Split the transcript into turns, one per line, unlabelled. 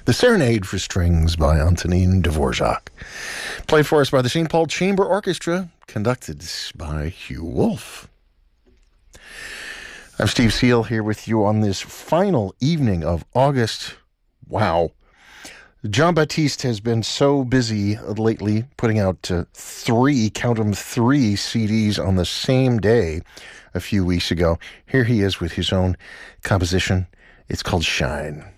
The Serenade for Strings by Antonin Dvorak. Played for us by the St. Paul Chamber Orchestra, conducted by Hugh Wolf. I'm Steve Seal here with you on this final evening of August. Wow. Jean-Baptiste has been so busy lately putting out three CDs on the same day a few weeks ago. Here he is with his own composition. It's called Shine.